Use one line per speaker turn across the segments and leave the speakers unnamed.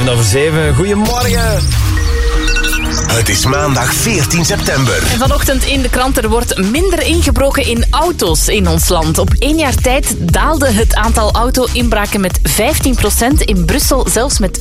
7:07. Goedemorgen.
Het is maandag 14 september.
En vanochtend in de krant, er wordt minder ingebroken in auto's in ons land. Op 1 jaar tijd daalde het aantal auto-inbraken met 15%. In Brussel zelfs met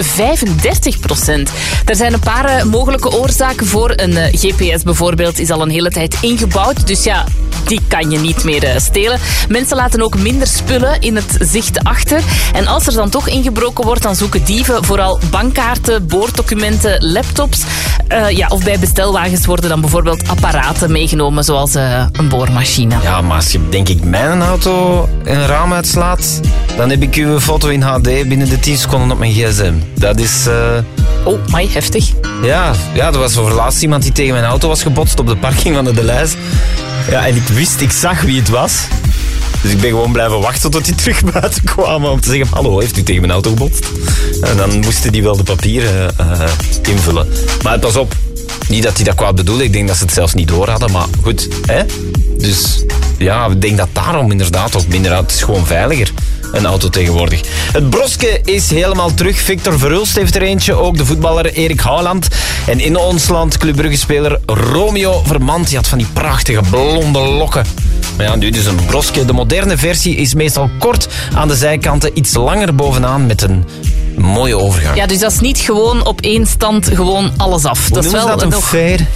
35%. Er zijn een paar mogelijke oorzaken voor. Een GPS bijvoorbeeld is al een hele tijd ingebouwd. Dus ja, die kan je niet meer stelen. Mensen laten ook minder spullen in het zicht achter. En als er dan toch ingebroken wordt, dan zoeken dieven vooral bankkaarten, boorddocumenten, laptops. Of bij bestelwagens worden dan bijvoorbeeld apparaten meegenomen, zoals een boormachine.
Ja, maar als je denk ik mijn auto een raam uitslaat, dan heb ik uw foto in HD binnen de 10 seconden op mijn gsm. Dat is...
Oh, my, heftig.
Ja, dat was voor laatst iemand die tegen mijn auto was gebotst op de parking van de Deleuze. Ja, en ik zag wie het was. Dus ik ben gewoon blijven wachten tot die terug buiten kwamen om te zeggen, hallo, heeft u tegen mijn auto gebotst? En dan moesten die wel de papieren invullen. Maar pas op, niet dat die dat kwaad bedoelde. Ik denk dat ze het zelfs niet door hadden, maar goed. Hè? Dus ja, ik denk dat daarom inderdaad ook minder uit. Het is gewoon veiliger, een auto tegenwoordig. Het broske is helemaal terug. Victor Verhulst heeft er eentje. Ook de voetballer Erik Haaland. En in ons land Club Brugge-speler Romeo Vermand. Die had van die prachtige blonde lokken. Maar ja, nu dus een broske. De moderne versie is meestal kort aan de zijkanten. Iets langer bovenaan met een mooie overgang.
Ja, dus dat is niet gewoon op één stand gewoon alles af.
Hoe
dat is wel
dat een
nog
fair?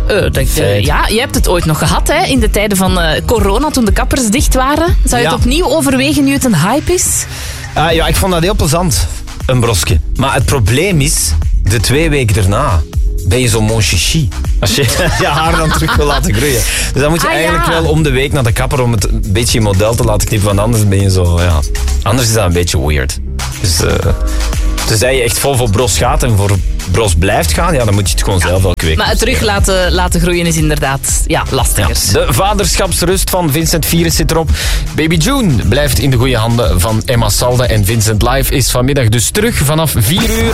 Ja, je hebt het ooit nog gehad, hè, in de tijden van corona, toen de kappers dicht waren. Zou je het opnieuw overwegen nu het een hype is?
Ja, ik vond dat heel plezant, een broske. Maar het probleem is, de 2 weken daarna ben je zo mon chichi. Als je je haar dan terug wil laten groeien. Dus dan moet je eigenlijk wel om de week naar de kapper om het een beetje in model te laten knippen. Want anders ben je zo, ja... Anders is dat een beetje weird. Dus tenzij je echt vol voor bros gaat en voor bros blijft gaan, ja, dan moet je het gewoon zelf elke week.
Maar het terug laten groeien is inderdaad lastiger.
Ja. De vaderschapsrust van Vincent Vieres zit erop. Baby June blijft in de goede handen van Emma Salde. En Vincent Live is vanmiddag dus terug vanaf 4 uur.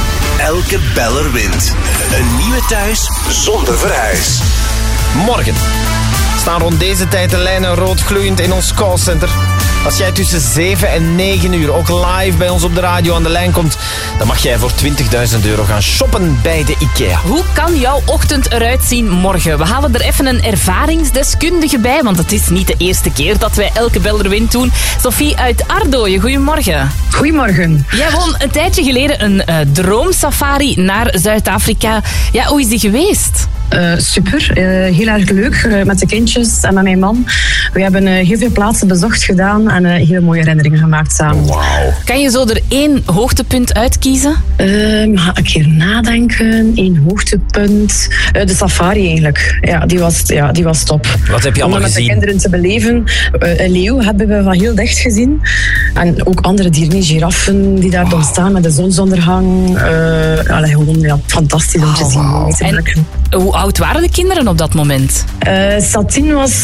Elke beller wint. Een nieuwe thuis zonder verhuis.
Morgen staan rond deze tijd de lijnen rood gloeiend in ons callcenter. Als jij tussen 7 en 9 uur ook live bij ons op de radio aan de lijn komt, dan mag jij voor €20.000 gaan shoppen bij de IKEA.
Hoe kan jouw ochtend eruit zien morgen? We halen er even een ervaringsdeskundige bij, want het is niet de eerste keer dat wij elke beller wint doen. Sophie uit Ardooien, goedemorgen.
Goedemorgen.
Jij won een tijdje geleden een droomsafari naar Zuid-Afrika. Ja, hoe is die geweest?
Super, heel erg leuk met de kindjes en met mijn man. We hebben heel veel plaatsen bezocht gedaan en heel mooie herinneringen gemaakt samen.
Wauw.
Kan je zo er 1 hoogtepunt uitkiezen?
Ga ik hier nadenken. 1 hoogtepunt. De safari eigenlijk. Ja, die was top.
Wat heb je allemaal
Om met
gezien?
de kinderen te beleven. Een leeuw hebben we van heel dicht gezien. En ook andere dieren, giraffen die daar dan staan met de zonsondergang. Gewoon fantastisch om te zien.
En hoe oud waren de kinderen op dat moment?
Satine was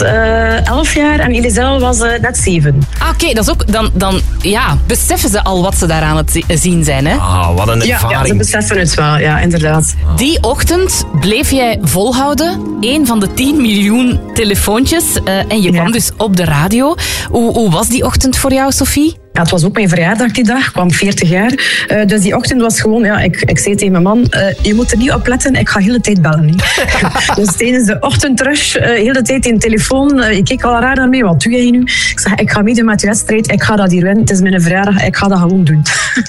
11 jaar en Elisel was net 7.
Oké, dat is ook... Dan beseffen ze al wat ze daar aan het zien zijn, hè?
Wat een ervaring.
Ja, ze beseffen het wel, ja, inderdaad.
Die ochtend bleef jij volhouden. 1 van de 10 miljoen telefoontjes. En je kwam dus op de radio. Hoe was die ochtend voor jou, Sophie?
Ja, het was ook mijn verjaardag die dag, ik kwam 40 jaar. Dus die ochtend was gewoon, ik zei tegen mijn man, je moet er niet op letten, ik ga de hele tijd bellen. Dus tijdens de ochtendrush, de hele tijd in de telefoon, ik keek al raar naar mij, wat doe jij nu? Ik zeg, ik ga meedoen met de wedstrijd, ik ga dat hier winnen, het is mijn verjaardag, ik ga dat gewoon doen.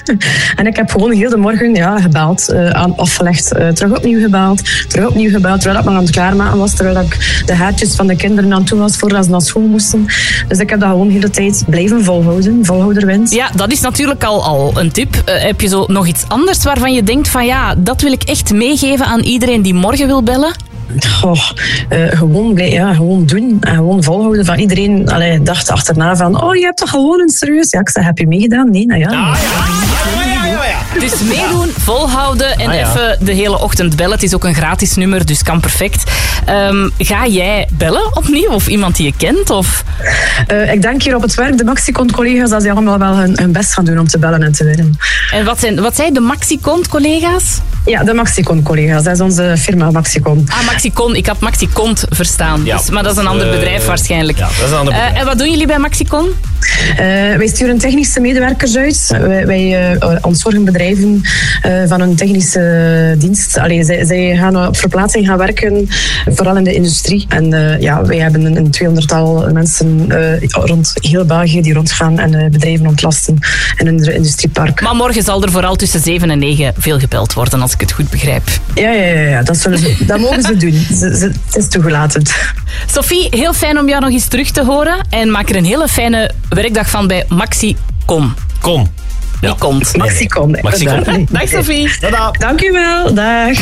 En ik heb gewoon heel de morgen gebeld, afgelegd, terug opnieuw gebeld, terwijl ik me aan het klaarmaken was, terwijl ik de haartjes van de kinderen aan toe was, voordat ze naar school moesten. Dus ik heb dat gewoon de hele tijd blijven volhouden wint.
Ja, dat is natuurlijk al een tip. Heb je zo nog iets anders waarvan je denkt van ja, dat wil ik echt meegeven aan iedereen die morgen wil bellen?
Gewoon doen en gewoon volhouden van iedereen. Dacht achterna van, je hebt toch gewonnen, serieus? Ja, ik zeg, heb je meegedaan? Nee, nou ja.
Ja.
Dus meedoen, volhouden en even de hele ochtend bellen. Het is ook een gratis nummer, dus kan perfect. Ga jij bellen opnieuw? Of iemand die je kent? Of?
Ik denk hier op het werk, de Maxicont-collega's, dat ze allemaal wel hun best gaan doen om te bellen en te winnen.
En wat zijn de Maxicont-collega's?
Ja, de Maxicont-collega's. Dat is onze firma Maxicont.
Maxicont. Ik had Maxicont verstaan.
Ja,
maar dat is een ander bedrijf waarschijnlijk.
Ja, dat is een ander bedrijf.
En wat doen jullie bij Maxicont?
Wij sturen technische medewerkers uit. Wij ontzorgen bedrijven van een technische dienst. Zij gaan op verplaatsing gaan werken, vooral in de industrie. En wij hebben een 200-tal mensen rond heel België die rondgaan en bedrijven ontlasten in een industriepark.
Maar morgen zal er vooral tussen 7 en 9 veel gebeld worden, als ik het goed begrijp.
Ja, dat mogen ze doen. Het is toegelaten.
Sophie, heel fijn om jou nog eens terug te horen. En maak er een hele fijne werkdag van bij Maxicom.
Kom.
Die komt.
Maxicom.
Dag Sophie.
Tada.
Dank u wel. Dag.